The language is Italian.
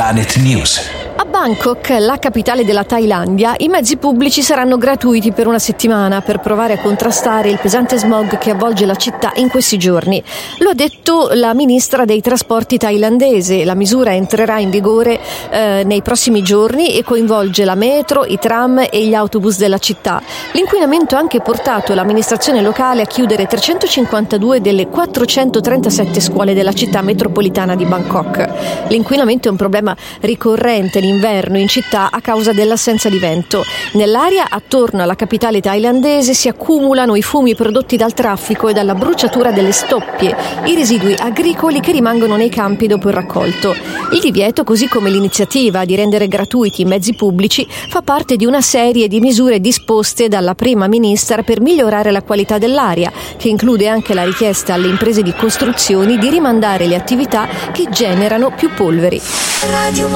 Planet News. A Bangkok, la capitale della Thailandia, i mezzi pubblici saranno gratuiti per una settimana per provare a contrastare il pesante smog che avvolge la città in questi giorni. Lo ha detto la ministra dei trasporti thailandese. La misura entrerà in vigore nei prossimi giorni e coinvolge la metro, i tram e gli autobus della città. L'inquinamento ha anche portato l'amministrazione locale a chiudere 352 delle 437 scuole della città metropolitana di Bangkok. L'inquinamento è un problema ricorrente l'inverno in città a causa dell'assenza di vento. Nell'aria attorno alla capitale thailandese si accumulano i fumi prodotti dal traffico e dalla bruciatura delle stoppie, i residui agricoli che rimangono nei campi dopo il raccolto. Il divieto, così come l'iniziativa di rendere gratuiti i mezzi pubblici, fa parte di una serie di misure disposte dalla prima ministra per migliorare la qualità dell'aria, che include anche la richiesta alle imprese di costruzioni di rimandare le attività che generano più polveri.